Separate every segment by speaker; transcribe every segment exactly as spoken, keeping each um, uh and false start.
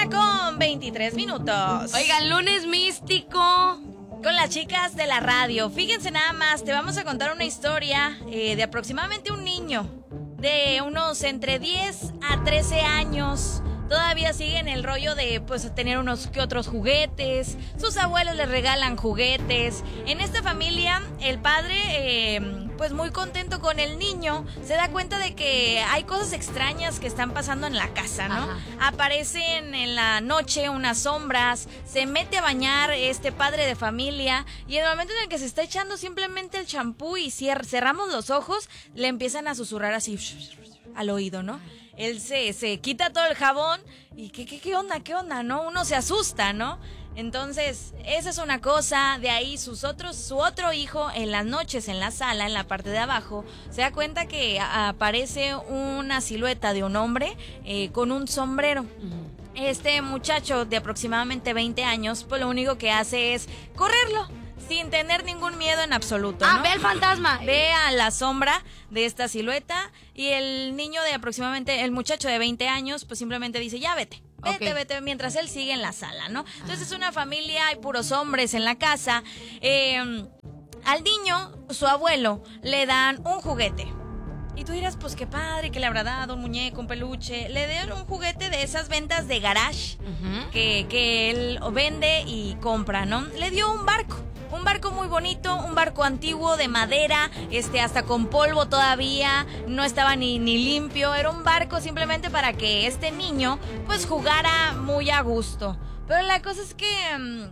Speaker 1: con veintitrés minutos.
Speaker 2: Oigan, lunes místico
Speaker 1: con las chicas de la radio. Fíjense nada más, te vamos a contar una historia eh, de aproximadamente un niño de unos entre diez a trece años. Todavía sigue en el rollo de pues tener unos que otros juguetes. Sus abuelos les regalan juguetes. En esta familia, el padre, eh, pues muy contento con el niño, se da cuenta de que hay cosas extrañas que están pasando en la casa, ¿no? Ajá. Aparecen en la noche unas sombras, se mete a bañar este padre de familia y en el momento en el que se está echando simplemente el champú y cier- cerramos los ojos, le empiezan a susurrar así al oído, ¿no? Él se, se quita todo el jabón y ¿qué, qué, qué onda? ¿Qué onda? ¿No? Uno se asusta, ¿no? Entonces, esa es una cosa. De ahí sus otros, su otro hijo en las noches en la sala, en la parte de abajo, se da cuenta que aparece una silueta de un hombre eh, con un sombrero. Uh-huh. Este muchacho de aproximadamente veinte años, pues lo único que hace es correrlo. Sin tener ningún miedo en absoluto, ¿no?
Speaker 2: Ah, ve el fantasma.
Speaker 1: Ve a la sombra de esta silueta y el niño de aproximadamente, el muchacho de veinte años, pues simplemente dice, ya vete. Vete, okay. vete, mientras él sigue en la sala, ¿no? Entonces es una familia, hay puros hombres en la casa. Eh, al niño, su abuelo, le dan un juguete. Y tú dirás, pues qué padre, que le habrá dado un muñeco, un peluche. Le dieron un juguete de esas ventas de garage uh-huh. que, que él vende y compra, ¿no? Le dio un barco. Un barco muy bonito, un barco antiguo de madera, este hasta con polvo todavía, no estaba ni, ni limpio, era un barco simplemente para que este niño pues jugara muy a gusto. Pero la cosa es que um,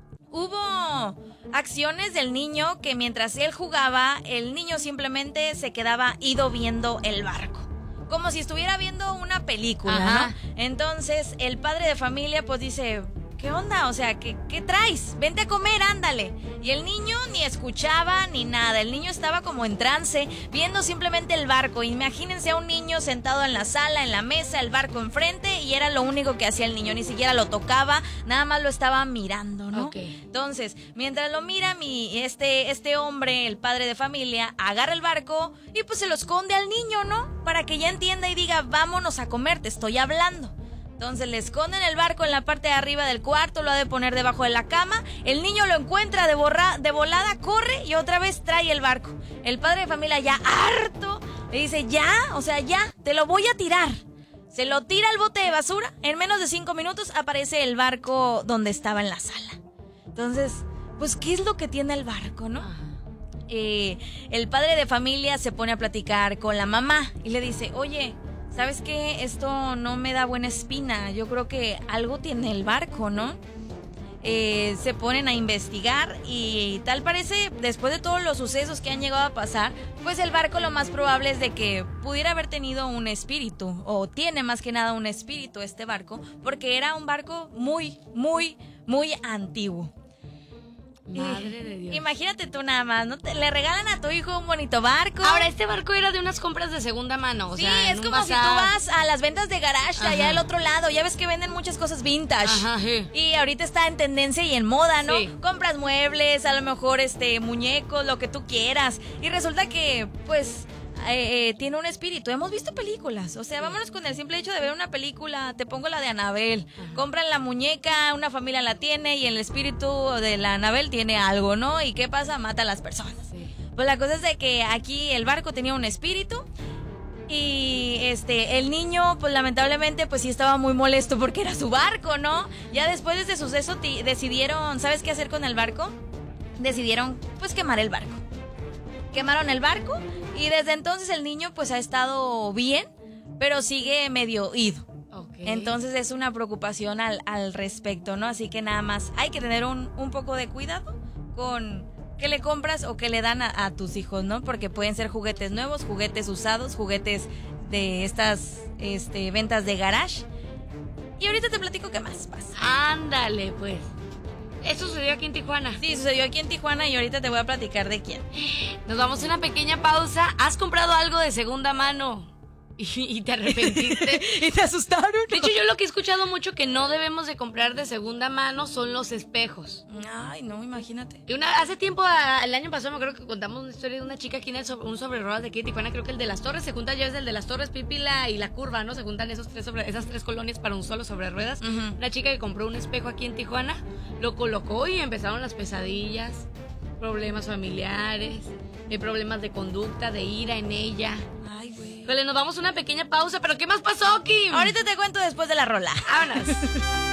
Speaker 1: hubo acciones del niño que mientras él jugaba, el niño simplemente se quedaba ido viendo el barco. Como si estuviera viendo una película, Ajá. ¿no? Entonces el padre de familia pues dice... ¿Qué onda? O sea, ¿qué, ¿qué traes? Vente a comer, ándale. Y el niño ni escuchaba ni nada. El niño estaba como en trance, viendo simplemente el barco. Imagínense a un niño sentado en la sala, en la mesa, el barco enfrente, y era lo único que hacía el niño. Ni siquiera lo tocaba, nada más lo estaba mirando, ¿no?
Speaker 2: Okay.
Speaker 1: Entonces, mientras lo mira, mi, este, este hombre, el padre de familia, agarra el barco y pues se lo esconde al niño, ¿no? Para que ya entienda y diga, vámonos a comer, te estoy hablando. Entonces le esconden el barco en la parte de arriba del cuarto, lo ha de poner debajo de la cama, el niño lo encuentra de, borra, de volada, corre y otra vez trae el barco. El padre de familia ya harto le dice, ya, o sea, ya, te lo voy a tirar. Se lo tira al bote de basura, en menos de cinco minutos aparece el barco donde estaba en la sala. Entonces, pues, ¿qué es lo que tiene el barco, no? Eh, el padre de familia se pone a platicar con la mamá y le dice, oye... ¿Sabes qué? Esto no me da buena espina. Yo creo que algo tiene el barco, ¿no? Eh, se ponen a investigar y tal parece, después de todos los sucesos que han llegado a pasar, pues el barco lo más probable es de que pudiera haber tenido un espíritu, o tiene más que nada un espíritu este barco, porque era un barco muy, muy, muy antiguo.
Speaker 2: Madre de Dios.
Speaker 1: Imagínate tú nada más, ¿no? Te, le regalan a tu hijo un bonito barco.
Speaker 2: Ahora, este barco era de unas compras de segunda mano, o
Speaker 1: sí,
Speaker 2: sea,
Speaker 1: es como si tú vas a las ventas de garage de allá del otro lado. Ya ves que venden muchas cosas vintage.
Speaker 2: Ajá, sí.
Speaker 1: Y ahorita está en tendencia y en moda, ¿no?
Speaker 2: Sí.
Speaker 1: Compras muebles, a lo mejor este muñecos, lo que tú quieras. Y resulta que, pues... Eh, eh, tiene un espíritu. Hemos visto películas, o sea, sí. Vámonos con el simple hecho de ver una película. Te pongo la de Anabel. Ajá. Compran la muñeca, una familia la tiene y el espíritu de la Anabel tiene algo, ¿no? ¿Y qué pasa? Mata a las personas. Sí. Pues la cosa es de que aquí el barco tenía un espíritu y este el niño, pues lamentablemente, pues sí estaba muy molesto porque era su barco, ¿no? Ya después de ese suceso t- decidieron, ¿sabes qué hacer con el barco? Decidieron, pues, quemar el barco. Quemaron el barco y desde entonces el niño pues ha estado bien, pero sigue medio ido. Okay. Entonces es una preocupación al, al respecto, ¿no? Así que nada más hay que tener un, un poco de cuidado con qué le compras o qué le dan a, a tus hijos, ¿no? Porque pueden ser juguetes nuevos, juguetes usados, juguetes de estas este, ventas de garage. Y ahorita te platico qué más pasa.
Speaker 2: Ándale, pues. ¿Eso sucedió aquí en Tijuana?
Speaker 1: Sí, sucedió aquí en Tijuana y ahorita te voy a platicar de quién.
Speaker 2: Nos vamos a una pequeña pausa. ¿Has comprado algo de segunda mano y, y te arrepentiste.
Speaker 1: Y te asustaron.
Speaker 2: De hecho, yo lo que he escuchado mucho que no debemos de comprar de segunda mano son los espejos.
Speaker 1: Ay, no, imagínate.
Speaker 2: Y una, hace tiempo, a, el año pasado, me acuerdo que contamos una historia de una chica aquí en el, sobre, un sobre ruedas de aquí de Tijuana, creo que el de las Torres, se juntan, ya ves, el de las Torres, Pípila y la Curva, ¿no? Se juntan esos tres sobre, esas tres colonias para un solo sobre ruedas. Uh-huh. Una chica que compró un espejo aquí en Tijuana, lo colocó y empezaron las pesadillas, problemas familiares, eh, problemas de conducta, de ira en ella.
Speaker 1: Ay, güey.
Speaker 2: Vale, nos vamos a una pequeña pausa, pero ¿qué más pasó, Kim?
Speaker 1: Ahorita te cuento después de la rola.
Speaker 2: Vámonos.